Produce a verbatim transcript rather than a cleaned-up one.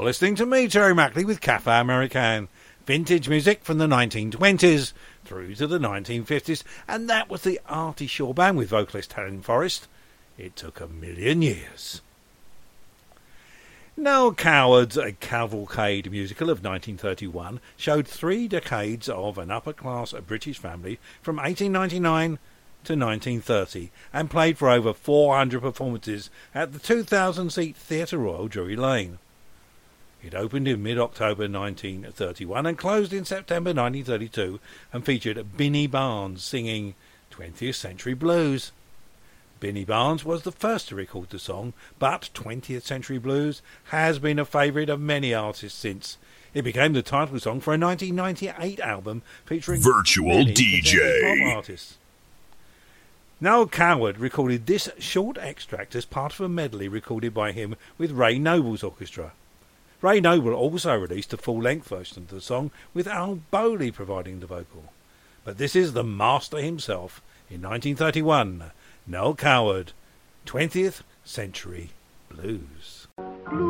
You're listening to me, Terry Mackley, with Cafe American. Vintage music from the nineteen twenties through to the nineteen fifties. And that was the Artie Shaw Band with vocalist Helen Forrest. It took a million years. Noel Coward's A Cavalcade musical of nineteen thirty-one showed three decades of an upper-class British family from eighteen ninety-nine to nineteen thirty and played for over four hundred performances at the two thousand seat Theatre Royal Drury Lane. It opened in mid-October nineteen thirty-one and closed in September nineteen thirty-two and featured Binny Barnes singing twentieth Century Blues. Binny Barnes was the first to record the song, but twentieth Century Blues has been a favourite of many artists since. It became the title song for a nineteen ninety-eight album featuring Virtual D J pop artists. Noel Coward recorded this short extract as part of a medley recorded by him with Ray Noble's orchestra. Ray Noble also released a full-length version of the song with Al Bowley providing the vocal. But this is the master himself in nineteen thirty-one, Noel Coward, twentieth Century Blues.